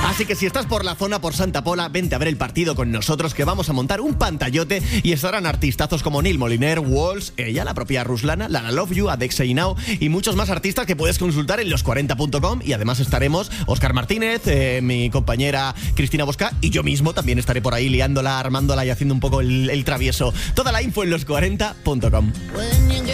Así que si estás por la zona, por Santa Pola, vente a ver el partido con nosotros, que vamos a montar un pantallote y estarán artistazos como Neil Moliner, Walls, ella, la propia Ruslana, Lana Love You, Adexa Inao y muchos más artistas que puedes consultar en los40.com. Y además estaremos Óscar Martínez, mi compañera Cristina Bosca y yo mismo también estaré por ahí liándola, armándola y haciendo un poco el travieso. Toda la info en los40.com.